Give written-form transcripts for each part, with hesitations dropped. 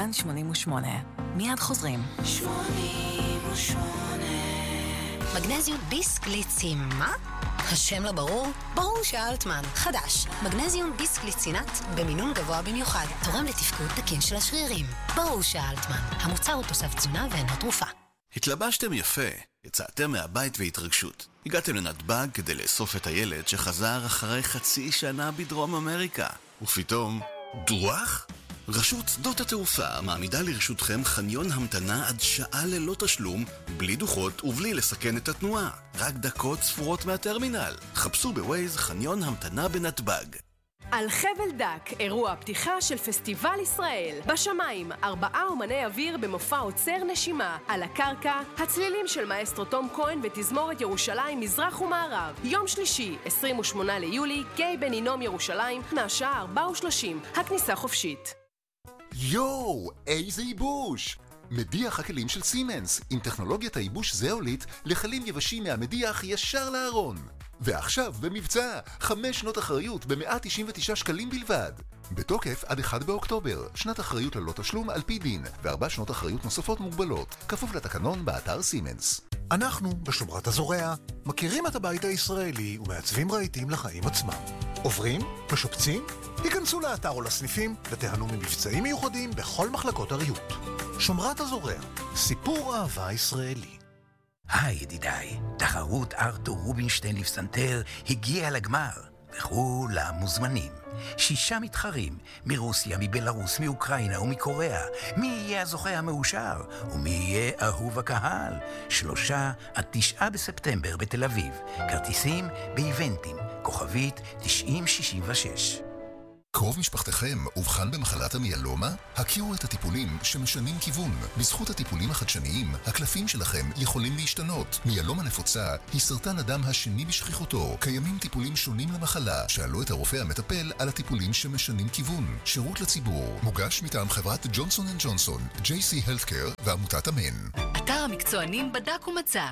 כאן 88. מיד חוזרים. 88 מגנזיום ביסקליצין, מה? השם לא ברור? ברור שאלטמן. חדש, מגנזיום ביסקליצינט במינון גבוה במיוחד, תורם לתפקוד תקין של השרירים. ברור שאלטמן. המוצר הוא תוסף תזונה ואינו תרופה. התלבשתם יפה, יצאתם מהבית והתרגשות. הגעתם לנתב"ג כדי לאסוף את הילד שחזר אחרי חצי שנה בדרום אמריקה. ופתאום, דוח? רשות שדות התעופה מעמידה לרשותכם חניון המתנה עד שעה ללא תשלום, בלי דוחות ובלי לסכן את התנועה. רק דקות ספורות מהטרמינל. חפשו בווייז חניון המתנה בנתב"ג. על חבל דק, אירוע הפתיחה של פסטיבל ישראל. בשמיים, 4 אומני אוויר במופע עוצר נשימה. על הקרקע, הצלילים של מאסטרו תום כהן ותזמורת ירושלים מזרח ומערב. יום שלישי, 28 ליולי, גיא בן הינום ירושלים, מהשעה 4:30. הכניסה חופשית. יואו, איזה ייבוש! מדיח הכלים של סימנס, עם טכנולוגיית הייבוש זאולית לכלים יבשים מהמדיח ישר לארון. ועכשיו במבצע, 5 שנות אחריות ב-199 שקלים בלבד. בתוקף עד 1 באוקטובר, שנת אחריות ללא תשלום על פי דין, ו4 שנות אחריות נוספות מוגבלות, כפוף לתקנון באתר סימנס. אנחנו, בשומרת הזורע, מכירים את הבית הישראלי ומעצבים רהיטים לחיים עצמם. עוברים? משופצים? היכנסו לאתר או לסניפים ותיהנו ממבצעים מיוחדים בכל מחלקות הריהוט. שומרת הזורע, סיפור אהבה ישראלי. היי ידידיי, תחרות ארתור רובינשטיין לפסנתר הגיעה לגמר, וכולם מוזמנים. 6 מתחרים, מרוסיה, מבלרוס, מאוקראינה ומקוריאה. מי יהיה הזוכה המאושר? ומי יהיה אהוב הקהל? 3 עד 9 בספטמבר בתל אביב. כרטיסים באיבנטים, כוכבית 9066. קרוב משפחתכם אובחן במחלת המיאלומה? הכירו את הטיפולים שמשנים כיוון. בזכות הטיפולים החדשניים, הקלפים שלכם יכולים להשתנות. מיאלומה נפוצה היא סרטן הדם השני בשכיחותו. קיימים טיפולים שונים למחלה. שאלו את הרופא המטפל על הטיפולים שמשנים כיוון. שירות לציבור. מוגש מטעם חברת ג'ונסון & ג'ונסון, JC Healthcare ועמותת אמן. אתר המקצוענים בדק ומצא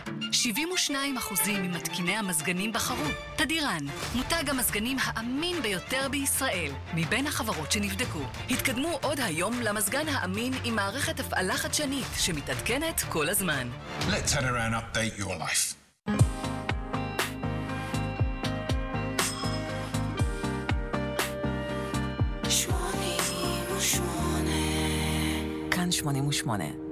72% ממתקיני המזגנים בחרו תדירן, מותג המזגנים האמין ביותר בישראל מבין החברות שנבדקו. התקדמו עוד היום למזגן האמין עם מערכת הפעלה חדשנית שמתעדכנת כל הזמן. Let's Tadiran update your life. כאן 88.